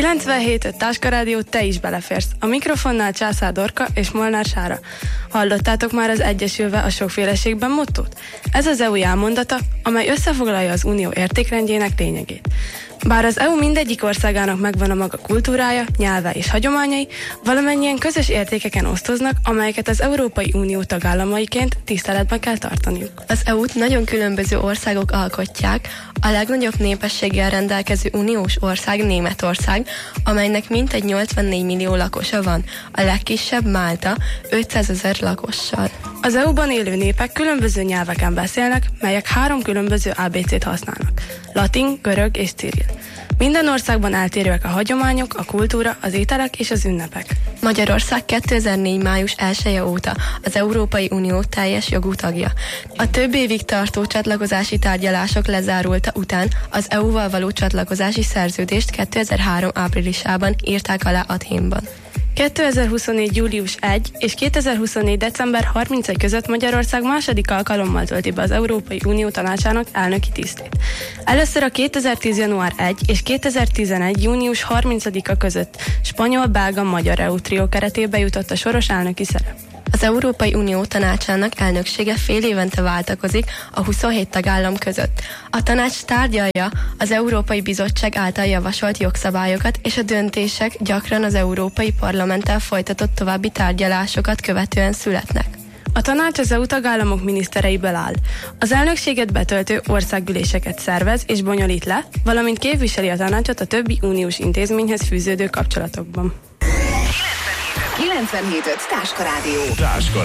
97.5 Táska Rádió, te is beleférsz. A mikrofonnál Császár Dorka és Molnár Sára. Hallottátok már az egyesülve a sokféleségben mottót? Ez az EU jelmondata, amely összefoglalja az unió értékrendjének lényegét. Bár az EU mindegyik országának megvan a maga kultúrája, nyelve és hagyományai, valamennyien közös értékeken osztoznak, amelyeket az Európai Unió tagállamaiként tiszteletben kell tartaniuk. Az EU-t nagyon különböző országok alkotják, a legnagyobb népességgel rendelkező uniós ország Németország, amelynek mintegy 84 millió lakosa van, a legkisebb Málta 500 000 lakossal. Az EU-ban élő népek különböző nyelveken beszélnek, melyek 3 különböző ABC-t használnak: latin, görög és ciril. Minden országban eltérőek a hagyományok, a kultúra, az ételek és az ünnepek. Magyarország 2004. május 1-e óta az Európai Unió teljes jogú tagja. A több évig tartó csatlakozási tárgyalások lezárulta után az EU-val való csatlakozási szerződést 2003. áprilisában írták alá Athénban. 2024. július 1 és 2024. december 31 között Magyarország második alkalommal tölti be az Európai Unió Tanácsának elnöki tisztét. Először a 2010. január 1 és 2011. június 30-a között spanyol-belga-magyar EU trió keretében jutott a soros elnöki szerep. Az Európai Unió Tanácsának elnöksége fél évente váltakozik a 27 tagállam között. A tanács tárgyalja az Európai Bizottság által javasolt jogszabályokat, és a döntések gyakran az Európai Parlamenttel folytatott további tárgyalásokat követően születnek. A tanács az EU tagállamok minisztereiből áll. Az elnökséget betöltő országgyűléseket szervez és bonyolít le, valamint képviseli a tanácsot a többi uniós intézményhez fűződő kapcsolatokban. 97.5 Táska Rádió.